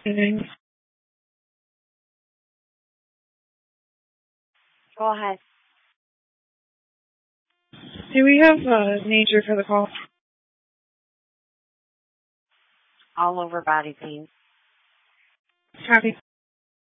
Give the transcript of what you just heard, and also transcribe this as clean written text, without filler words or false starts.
Mhm. Go ahead. Do we have nature for the call? All over body pain. Copy.